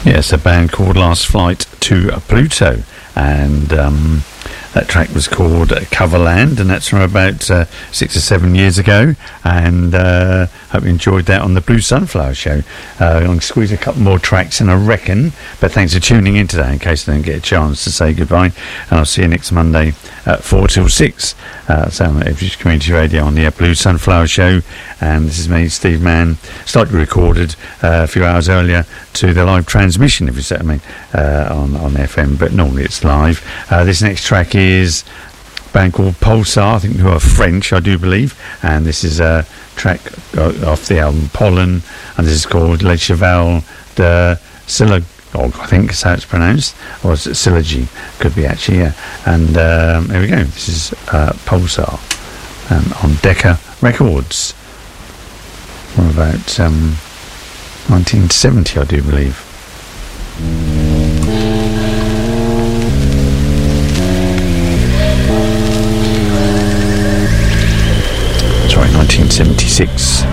Yes, a band called Last Flight to Pluto, and that track was called Coverland, and that's from about 6 or 7 years ago. And hope you enjoyed that on the Blue Sunflower Show. I'm going to squeeze a couple more tracks in, I reckon. But thanks for tuning in today, in case I don't get a chance to say goodbye. And I'll see you next Monday at 4 till 6. Sound Ipswich Community Radio on the Blue Sunflower Show. And this is me, Steve Mann, slightly recorded a few hours earlier to the live transmission, if you see what I mean, on FM, but normally it's live. This next track is a band called Pulsar, I think, who are French, I do believe, and this is a track off the album Pollen, and this is called Le Cheval de Syllagogue, I think is how it's pronounced, or is it Syllagy? Could be actually, yeah. And here we go, this is Pulsar on Decca Records from about 1970, I do believe. Sorry, 1976.